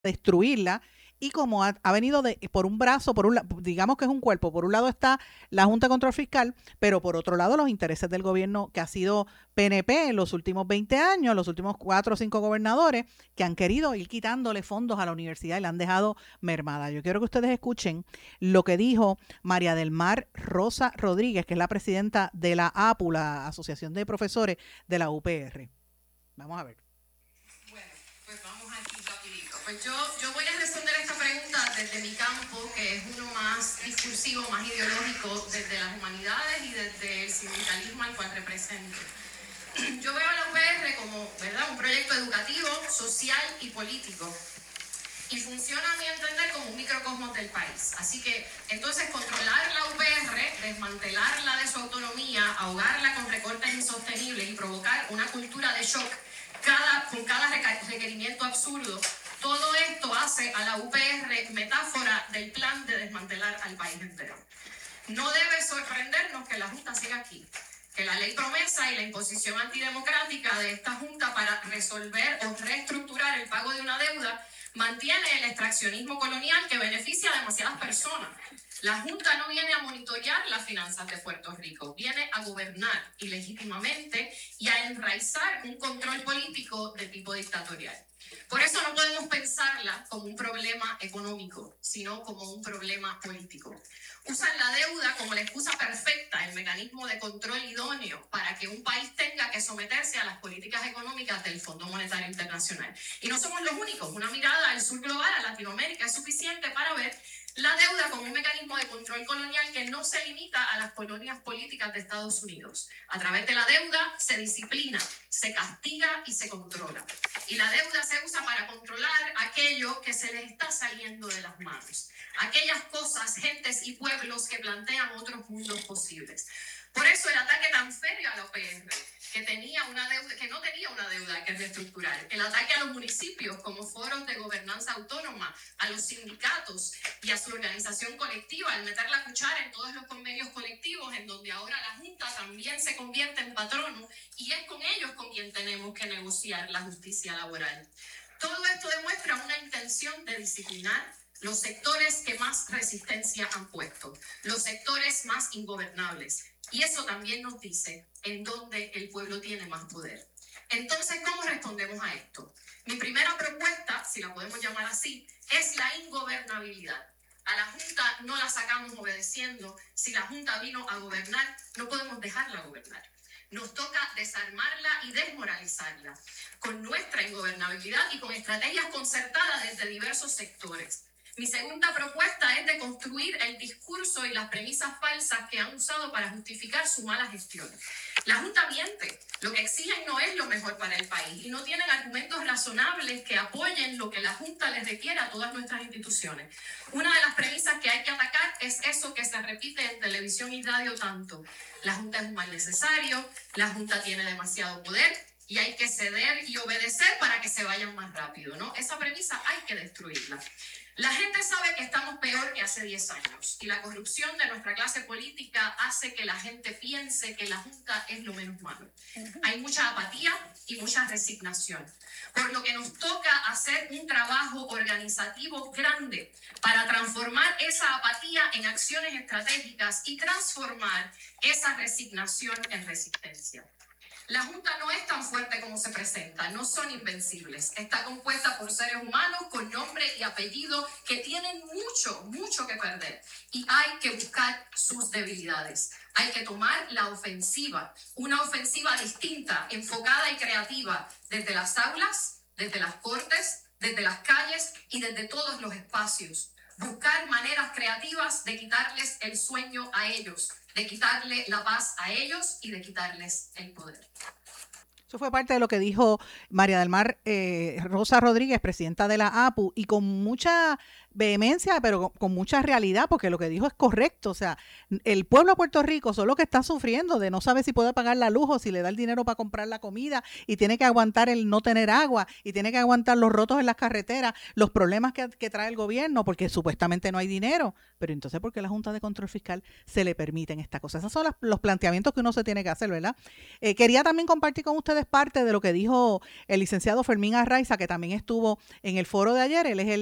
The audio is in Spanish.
destruirla. Y como ha venido por un brazo, digamos que es un cuerpo, por un lado está la Junta de Control Fiscal, pero por otro lado los intereses del gobierno que ha sido PNP en los últimos 20 años, los últimos 4 o 5 gobernadores que han querido ir quitándole fondos a la universidad y la han dejado mermada. Yo quiero que ustedes escuchen lo que dijo María del Mar Rosa Rodríguez, que es la presidenta de la APU, la Asociación de Profesores de la UPR. Vamos a ver. Bueno, pues vamos aquí rapidito. Pues yo voy a responder esta pregunta desde mi campo, que es uno más discursivo, más ideológico, desde las humanidades y desde el sindicalismo al cual represento. Yo veo a la UPR como, ¿verdad?, un proyecto educativo, social y político. Y funciona, a mi entender, como un microcosmos del país. Así que, entonces, controlar la UPR, desmantelarla de su autonomía, ahogarla con recortes insostenibles y provocar una cultura de shock con cada requerimiento absurdo, todo esto hace a la UPR metáfora del plan de desmantelar al país entero. No debe sorprendernos que la Junta siga aquí, que la ley promesa y la imposición antidemocrática de esta Junta para resolver o reestructurar el pago de una deuda mantiene el extraccionismo colonial que beneficia a demasiadas personas. La Junta no viene a monitorear las finanzas de Puerto Rico, viene a gobernar ilegítimamente y a enraizar un control político de tipo dictatorial. Por eso no podemos pensarla como un problema económico, sino como un problema político. Usan la deuda como la excusa perfecta, el mecanismo de control idóneo para que un país tenga que someterse a las políticas económicas del Fondo Monetario Internacional. Y no somos los únicos. Una mirada al sur global, a Latinoamérica, es suficiente para ver la deuda como un mecanismo de control colonial que no se limita a las colonias políticas de Estados Unidos. A través de la deuda se disciplina, se castiga y se controla. Y la deuda se usa para controlar aquello que se les está saliendo de las manos. Aquellas cosas, gentes y pueblos que plantean otros mundos posibles. Por eso el ataque tan serio a la UPR, que no tenía una deuda que reestructurar, el ataque a los municipios como foros de gobernanza autónoma, a los sindicatos y a su organización colectiva, al meter la cuchara en todos los convenios colectivos, en donde ahora la Junta también se convierte en patrono, y es con ellos con quien tenemos que negociar la justicia laboral. Todo esto demuestra una intención de disciplinar los sectores que más resistencia han puesto, los sectores más ingobernables. Y eso también nos dice en dónde el pueblo tiene más poder. Entonces, ¿cómo respondemos a esto? Mi primera propuesta, si la podemos llamar así, es la ingobernabilidad. A la Junta no la sacamos obedeciendo. Si la Junta vino a gobernar, no podemos dejarla gobernar. Nos toca desarmarla y desmoralizarla con nuestra ingobernabilidad y con estrategias concertadas desde diversos sectores. Mi segunda propuesta es de construir el discurso y las premisas falsas que han usado para justificar su mala gestión. La Junta miente. Lo que exigen no es lo mejor para el país y no tienen argumentos razonables que apoyen lo que la Junta les requiere a todas nuestras instituciones. Una de las premisas que hay que atacar es eso que se repite en televisión y radio tanto. La Junta es un mal necesario, la Junta tiene demasiado poder y hay que ceder y obedecer para que se vayan más rápido, ¿no? Esa premisa hay que destruirla. La gente sabe que estamos peor que hace 10 años y la corrupción de nuestra clase política hace que la gente piense que la Junta es lo menos malo. Hay mucha apatía y mucha resignación, por lo que nos toca hacer un trabajo organizativo grande para transformar esa apatía en acciones estratégicas y transformar esa resignación en resistencia. La Junta no es tan fuerte como se presenta, no son invencibles. Está compuesta por seres humanos con nombre y apellido que tienen mucho que perder. Y hay que buscar sus debilidades. Hay que tomar la ofensiva, una ofensiva distinta, enfocada y creativa, desde las aulas, desde las cortes, desde las calles y desde todos los espacios. Buscar maneras creativas de quitarles el sueño a ellos, de quitarle la paz a ellos y de quitarles el poder. Eso fue parte de lo que dijo María del Mar Rosa Rodríguez, presidenta de la APU, y con mucha vehemencia, pero con mucha realidad, porque lo que dijo es correcto. O sea, el pueblo de Puerto Rico solo que está sufriendo de no saber si puede pagar la luz o si le da el dinero para comprar la comida, y tiene que aguantar el no tener agua, y tiene que aguantar los rotos en las carreteras, los problemas que trae el gobierno, porque supuestamente no hay dinero. Pero entonces, ¿por qué la Junta de Control Fiscal se le permiten estas cosas? Esos son los planteamientos que uno se tiene que hacer, ¿verdad? Quería también compartir con ustedes parte de lo que dijo el licenciado Fermín Arraiza, que también estuvo en el foro de ayer. Él es